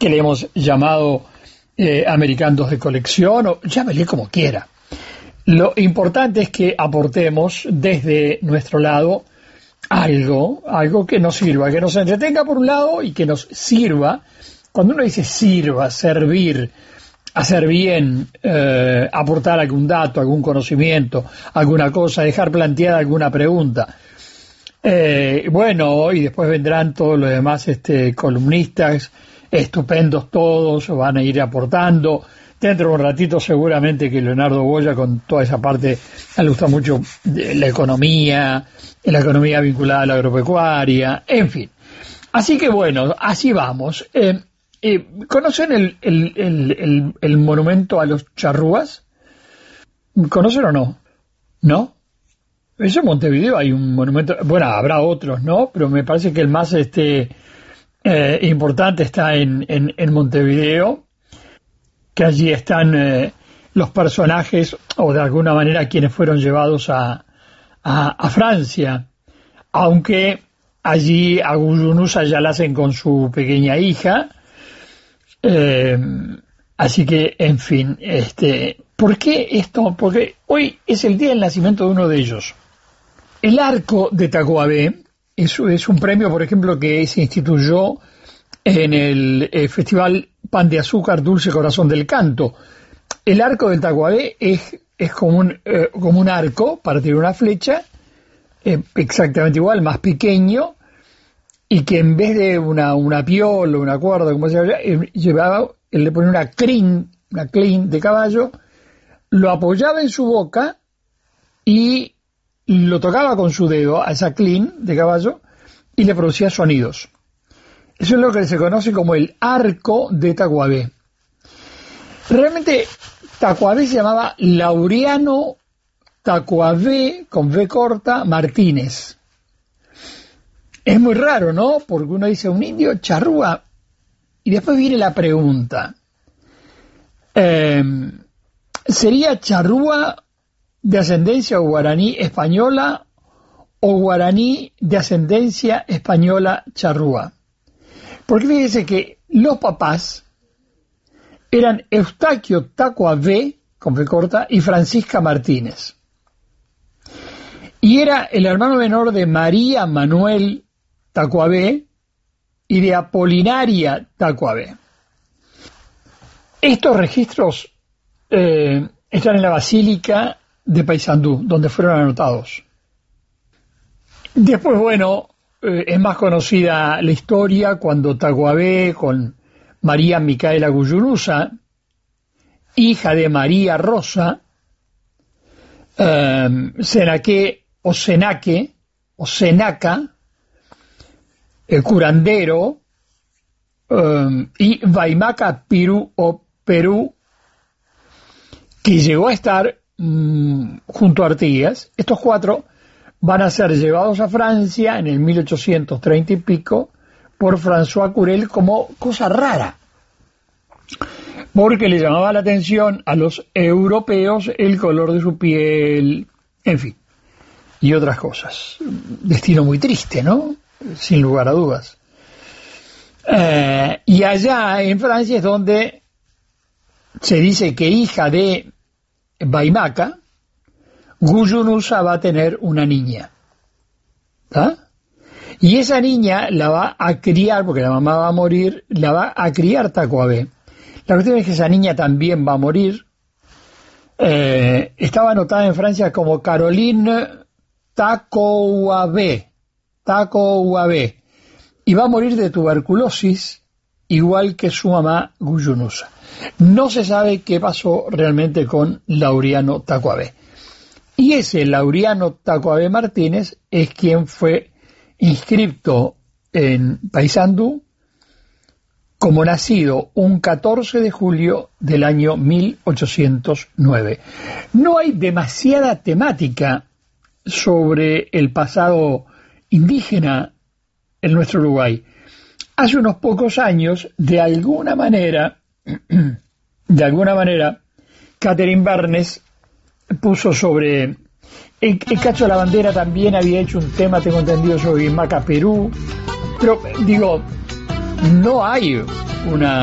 que le hemos llamado americanos de colección, o llámele como quiera. Lo importante es que aportemos desde nuestro lado algo que nos sirva, que nos entretenga por un lado y que nos sirva. Cuando uno dice sirva, servir, hacer bien, aportar algún dato, algún conocimiento, alguna cosa, dejar planteada alguna pregunta. Bueno, y después vendrán todos los demás columnistas, estupendos todos, van a ir aportando. Dentro de un ratito seguramente que Leonardo Boya, con toda esa parte, le gusta mucho la economía vinculada a la agropecuaria, en fin. Así que bueno, así vamos. ¿Conocen el monumento a los charrúas? ¿Conocen o no? ¿No? Eso en Montevideo hay un monumento, bueno, habrá otros, ¿no? Pero me parece que el más importante está en Montevideo, que allí están los personajes, o de alguna manera quienes fueron llevados a Francia, aunque allí a Guyunusa ya la hacen con su pequeña hija, así que, en fin, ¿por qué esto? Porque hoy es el día del nacimiento de uno de ellos. El arco de Tacuabé es un premio, por ejemplo, que se instituyó en el Festival Pan de Azúcar Dulce Corazón del Canto. El arco del Tacuabé es como un arco para tirar una flecha, exactamente igual, más pequeño, y que en vez de una piola, una cuerda, como se llama, él le ponía una crin de caballo, lo apoyaba en su boca y lo tocaba con su dedo a esa crin de caballo y le producía sonidos. Eso es lo que se conoce como el arco de Tacuabé. Realmente Tacuabé se llamaba Laureano Tacuabé, con V corta, Martínez. Es muy raro, ¿no? Porque uno dice un indio charrúa y después viene la pregunta. ¿Sería charrúa de ascendencia guaraní española o guaraní de ascendencia española charrúa? Porque fíjese que los papás eran Eustaquio Tacuabé, con V corta, y Francisca Martínez. Y era el hermano menor de María Manuel Tacuabé y de Apolinaria Tacuabé. Estos registros están en la Basílica de Paysandú, donde fueron anotados. Después, bueno, es más conocida la historia cuando Tacuabé, con María Micaela Guyunusa, hija de María Rosa, Senaque o Senaca, el curandero, y Vaimaca Pirú o Perú, que llegó a estar junto a Artigas. Estos cuatro van a ser llevados a Francia en el 1830 y pico por François Curel como cosa rara, porque le llamaba la atención a los europeos el color de su piel, en fin, y otras cosas. Destino muy triste, ¿no? Sin lugar a dudas. Y allá en Francia es donde se dice que hija de Vaimaca, Guyunusa va a tener una niña. ¿Ah? Y esa niña la va a criar, porque la mamá va a morir, la va a criar Tacuabé. La cuestión es que esa niña también va a morir. Estaba anotada en Francia como Caroline Tacuabé, y va a morir de tuberculosis, igual que su mamá Guyunusa. No se sabe qué pasó realmente con Laureano Tacuabé. Y ese Laureano Tacuabé Martínez es quien fue inscripto en Paysandú como nacido un 14 de julio del año 1809. No hay demasiada temática sobre el pasado indígena en nuestro Uruguay. Hace unos pocos años, de alguna manera, Catherine Bernes puso sobre el Cacho de la Bandera. También había hecho un tema, tengo entendido, sobre Maca Perú, pero digo, no hay una